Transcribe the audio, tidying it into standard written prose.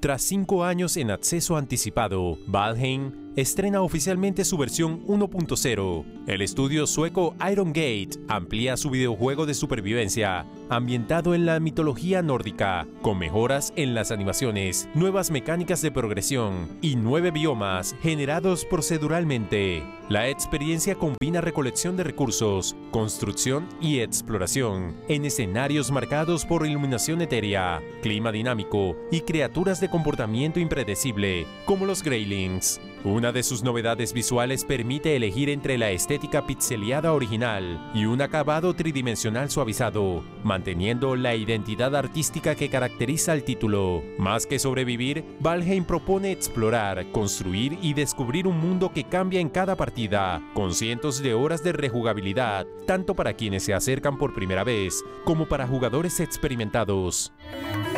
Tras 5 años en acceso anticipado, Valheim estrena oficialmente su versión 1.0. El estudio sueco Iron Gate amplía su videojuego de supervivencia, ambientado en la mitología nórdica, con mejoras en las animaciones, nuevas mecánicas de progresión y 9 biomas generados proceduralmente. La experiencia combina recolección de recursos, construcción y exploración, en escenarios marcados por iluminación etérea, clima dinámico y criaturas de comportamiento impredecible, como los Greylings. Una de sus novedades visuales permite elegir entre la estética pixeleada original y un acabado tridimensional suavizado, manteniendo la identidad artística que caracteriza al título. Más que sobrevivir, Valheim propone explorar, construir y descubrir un mundo que cambia en cada partida, con cientos de horas de rejugabilidad, tanto para quienes se acercan por primera vez, como para jugadores experimentados.